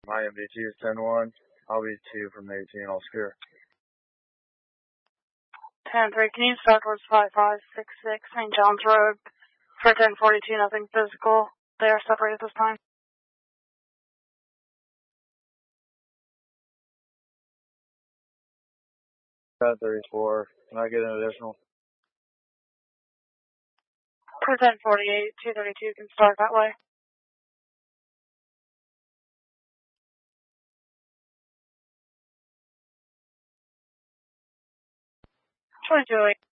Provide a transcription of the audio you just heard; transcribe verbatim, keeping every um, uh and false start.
My M D T is ten one. I'll be two from the eighteen. I'll secure. ten three, can you start towards five five six six Saint John's Road for ten forty-two, nothing physical. They are separated this time. ten thirty-four, can I get an additional? For ten forty-eight, two thirty-two can start that way. twenty-two